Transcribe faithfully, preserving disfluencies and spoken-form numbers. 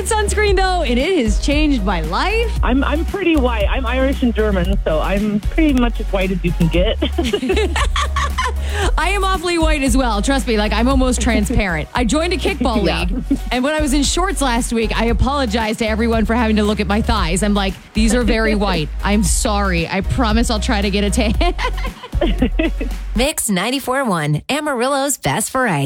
get sunscreen, though, and it has changed my life. I'm I'm pretty white. I'm Irish and German, so I'm pretty much as white as you can get. I am awfully white as well. Trust me, like I'm almost transparent. I joined a kickball Yeah. league, and when I was in shorts last week, I apologized to everyone for having to look at my thighs. I'm like, these are very white. I'm sorry. I promise I'll try to get a tan. Mix ninety-four point one, Amarillo's best variety.